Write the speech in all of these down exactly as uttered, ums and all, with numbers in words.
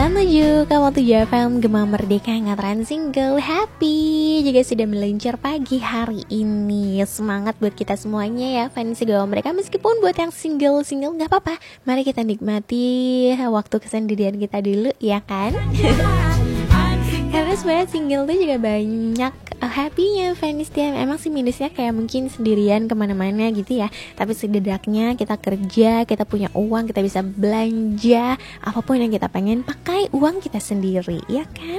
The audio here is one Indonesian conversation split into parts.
sembilan tujuh Kamu tujuh F M Gema Merdeka Ngatran Single Happy juga sudah meluncur pagi hari ini. Semangat buat kita semuanya ya fans segala mereka. Meskipun buat yang single-single gak apa-apa, mari kita nikmati waktu kesendirian kita dulu ya kan. Karena sebenarnya single tuh juga banyak uh, happy-nya fans dia. Emang sih minusnya kayak mungkin sendirian kemana-mana gitu ya. Tapi setidaknya kita kerja, kita punya uang, kita bisa belanja apapun yang kita pengen pakai uang kita sendiri, ya kan?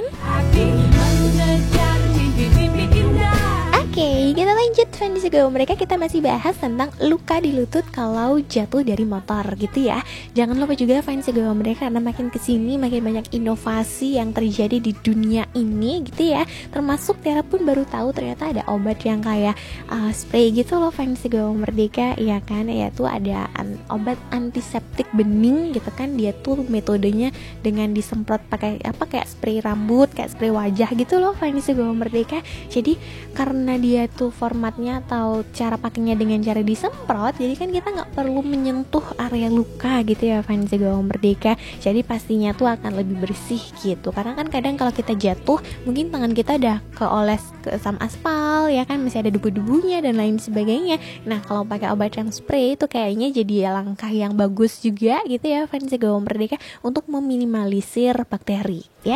Oke, okay, kita lanjut fans juga mereka. Kita masih bahas tentang luka di lutut kalau jatuh dari motor gitu ya. Jangan lupa juga fans juga mereka, karena makin kesini makin banyak inovasi yang terjadi di dunia ini gitu ya. Termasuk Tiara pun baru tahu ternyata ada obat yang kayak uh, spray gitu loh fans juga merdeka, ya kan? Yaitu ada an- obat antiseptik bening gitu kan. Dia tuh metodenya dengan disemprot pakai apa kayak spray rambut, kayak spray wajah gitu loh fans juga merdeka. Jadi karena dia tuh formatnya atau cara pakainya dengan cara disemprot, jadi kan kita nggak perlu menyentuh area luka gitu ya fans Gawang Merdeka. Jadi pastinya tuh akan lebih bersih gitu. Karena kan kadang kalau kita jatuh mungkin tangan kita udah keoles ke sama aspal ya kan, masih ada debu-debunya dan lain sebagainya. Nah kalau pakai obat yang spray itu kayaknya jadi langkah yang bagus juga gitu ya fans Gawang Merdeka untuk meminimalisir bakteri ya.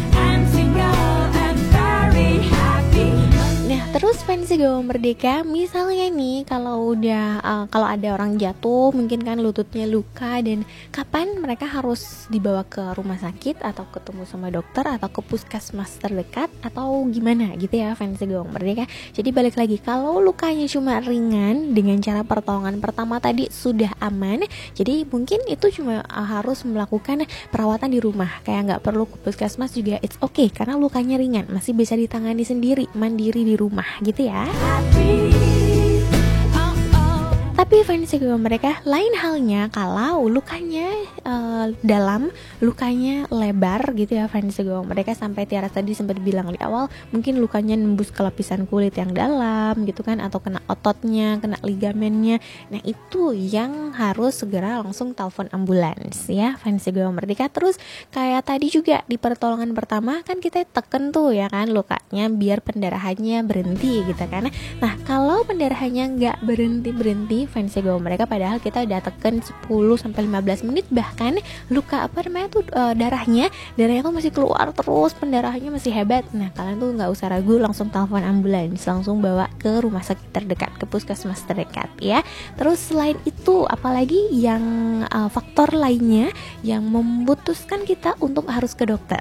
Nah terus fans Gawang Merdeka, misalnya nih kalau udah uh, kalau ada orang jatuh mungkin kan lututnya luka, dan kapan mereka harus dibawa ke rumah sakit atau ketemu sama dokter atau ke puskesmas terdekat atau gimana gitu ya fans Gawang Merdeka. Jadi balik lagi, kalau lukanya cuma ringan dengan cara pertolongan pertama tadi sudah aman, jadi mungkin itu cuma uh, harus melakukan perawatan di rumah, kayak nggak perlu ke puskesmas juga, it's okay karena lukanya ringan, masih bisa ditangani sendiri mandiri di rumah gitu ya. Tapi fans juga mereka lain halnya kalau lukanya uh, dalam, lukanya lebar gitu ya fans juga mereka. Sampai Tiara tadi sempat bilang di awal, mungkin lukanya nembus ke lapisan kulit yang dalam gitu kan, atau kena ototnya, kena ligamennya. Nah itu yang harus segera langsung telepon ambulans ya fans juga mereka. Terus kayak tadi juga di pertolongan pertama kan kita teken tuh ya kan lukanya biar pendarahannya berhenti gitu kan. Nah kalau pendarahannya nggak berhenti-berhenti fans Gawang mereka, padahal kita udah tekan sepuluh sampai lima belas menit, bahkan luka apa namanya tuh uh, darahnya darahnya tuh masih keluar terus, pendarahannya masih hebat. Nah kalian tuh nggak usah ragu, langsung telepon ambulans, langsung bawa ke rumah sakit terdekat, ke puskesmas terdekat ya. Terus selain itu apalagi yang uh, faktor lainnya yang memutuskan kita untuk harus ke dokter?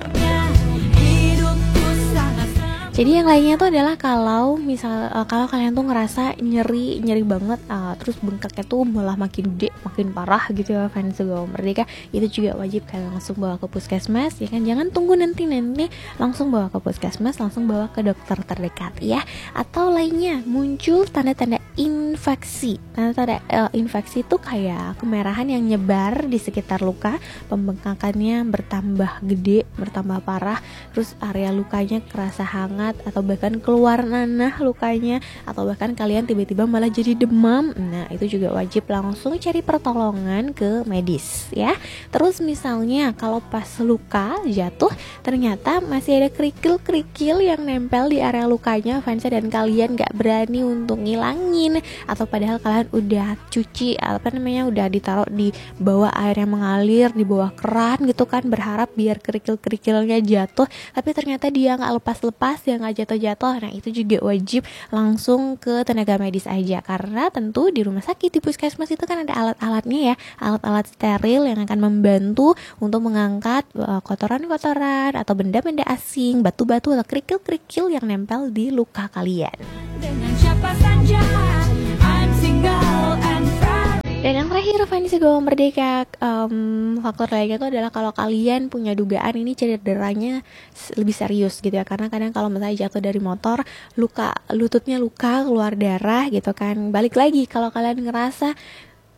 Jadi yang lainnya tuh adalah kalau misal uh, kalau kalian tuh ngerasa nyeri nyeri banget, uh, terus bengkaknya tuh malah makin gede, makin parah gitu ya fans Gawang Merdeka, itu juga wajib kalian langsung bawa ke puskesmas ya kan. Jangan tunggu nanti nanti langsung bawa ke puskesmas, langsung bawa ke dokter terdekat ya. Atau lainnya muncul tanda-tanda infeksi. Tanda-tanda uh, infeksi itu kayak kemerahan yang nyebar di sekitar luka, pembengkakannya bertambah gede, bertambah parah, terus area lukanya kerasa hangat atau bahkan keluar nanah lukanya, atau bahkan kalian tiba-tiba malah jadi demam. Nah itu juga wajib langsung cari pertolongan ke medis ya. Terus misalnya kalau pas luka jatuh ternyata masih ada kerikil-kerikil yang nempel di area lukanya fans, dan kalian gak berani untuk ngilangin, atau padahal kalian udah cuci apa namanya udah ditaruh di bawah air yang mengalir di bawah keran gitu kan, berharap biar kerikil-kerikilnya jatuh, tapi ternyata dia gak lepas-lepas, dia nggak jatuh-jatuh. Nah itu juga wajib langsung ke tenaga medis aja, karena tentu di rumah sakit, di puskesmas itu kan ada alat-alatnya ya, alat-alat steril yang akan membantu untuk mengangkat uh, kotoran-kotoran atau benda-benda asing, batu-batu atau kerikil-kerikil yang nempel di luka kalian. Dengan siapa saja, I'm single and proud. Dan yang terakhir fans Gawang Merdeka, um, faktor lainnya itu adalah kalau kalian punya dugaan ini cederanya lebih serius gitu ya. Karena kadang kalau misalnya jatuh dari motor, luka lututnya luka, keluar darah gitu kan. Balik lagi kalau kalian ngerasa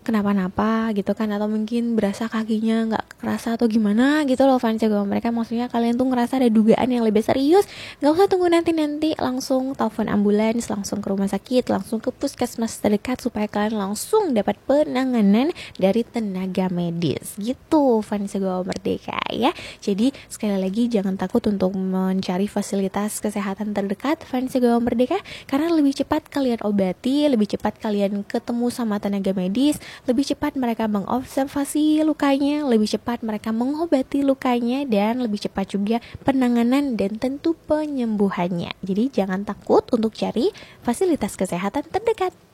kenapa-napa gitu kan, atau mungkin berasa kakinya nggak kerasa atau gimana gitu loh fans gue mereka, maksudnya kalian tuh ngerasa ada dugaan yang lebih serius, nggak usah tunggu nanti-nanti, langsung telepon ambulans, langsung ke rumah sakit, langsung ke puskesmas terdekat supaya kalian langsung dapat penanganan dari tenaga medis gitu fans gue merdeka ya. Jadi sekali lagi jangan takut untuk mencari fasilitas kesehatan terdekat fans gue merdeka, karena lebih cepat kalian obati, lebih cepat kalian ketemu sama tenaga medis, lebih cepat mereka mengobservasi lukanya, lebih cepat mereka mengobati lukanya, dan lebih cepat juga penanganan dan tentu penyembuhannya. Jadi jangan takut untuk cari fasilitas kesehatan terdekat.